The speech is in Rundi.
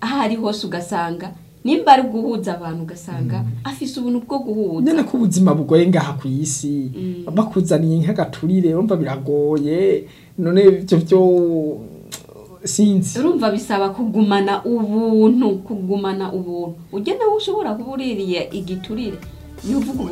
ahari hose ugasanga nimba ari guhuza abantu ugasanga afise ubuntu bwo guhuza nyene ko ubuzima bugoye ngaha ku isi bakuzaniye nk'agaturire urumva biragoye none ivyo byo sinzi urumva bisaba kugumana ubuntu ugena ushobora kubuririye igiturire yuvuga